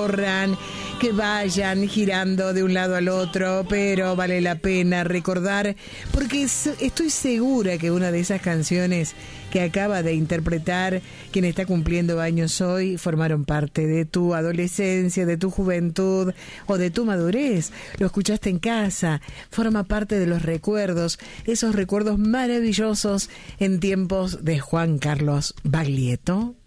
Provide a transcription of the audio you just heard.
corran, que vayan girando de un lado al otro, pero vale la pena recordar, porque estoy segura que una de esas canciones que acaba de interpretar quien está cumpliendo años hoy formaron parte de tu adolescencia, de tu juventud o de tu madurez. Lo escuchaste en casa, forma parte de los recuerdos, esos recuerdos maravillosos en tiempos de Juan Carlos Baglietto.